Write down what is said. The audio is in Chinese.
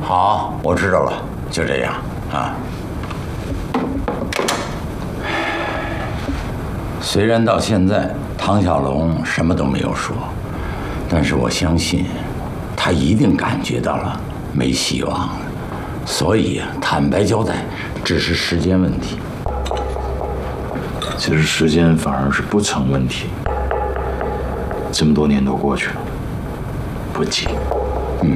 好，我知道了，就这样啊。虽然到现在唐小龙什么都没有说，但是我相信他一定感觉到了没希望了，所以坦白交代只是时间问题。 其实时间反而是不成问题。这么多年都过去了，不急。